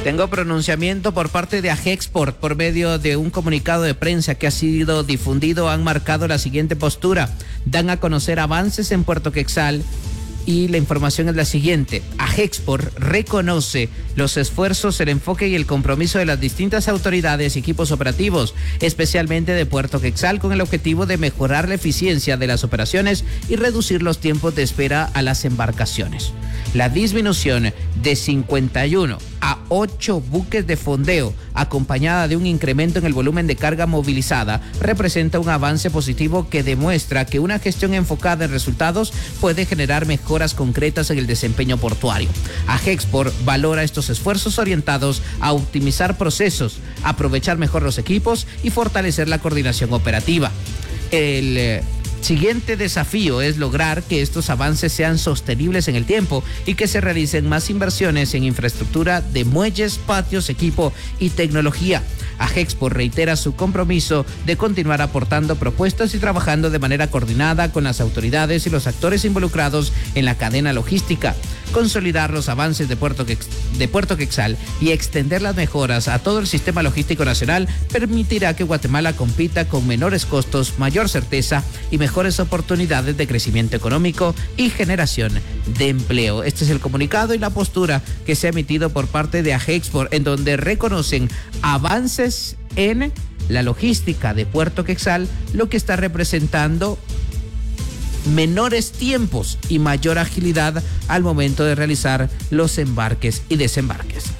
Tengo pronunciamiento por parte de Agexport por medio de un comunicado de prensa que ha sido difundido. Han marcado la siguiente postura. Dan a conocer avances en Puerto Quexal y la información es la siguiente. Agexport reconoce los esfuerzos, el enfoque y el compromiso de las distintas autoridades y equipos operativos, especialmente de Puerto Quexal, con el objetivo de mejorar la eficiencia de las operaciones y reducir los tiempos de espera a las embarcaciones. La disminución de 51 a 8 buques de fondeo, acompañada de un incremento en el volumen de carga movilizada, representa un avance positivo que demuestra que una gestión enfocada en resultados puede generar mejoras concretas en el desempeño portuario. Agexport valora estos esfuerzos orientados a optimizar procesos, aprovechar mejor los equipos y fortalecer la coordinación operativa. El siguiente desafío es lograr que estos avances sean sostenibles en el tiempo y que se realicen más inversiones en infraestructura de muelles, patios, equipo y tecnología. Agexport reitera su compromiso de continuar aportando propuestas y trabajando de manera coordinada con las autoridades y los actores involucrados en la cadena logística. Consolidar los avances de Puerto Quexal y extender las mejoras a todo el sistema logístico nacional permitirá que Guatemala compita con menores costos, mayor certeza y mejores oportunidades de crecimiento económico y generación de empleo. Este es el comunicado y la postura que se ha emitido por parte de Agexport, en donde reconocen avances en la logística de Puerto Quexal, lo que está representando menores tiempos y mayor agilidad al momento de realizar los embarques y desembarques.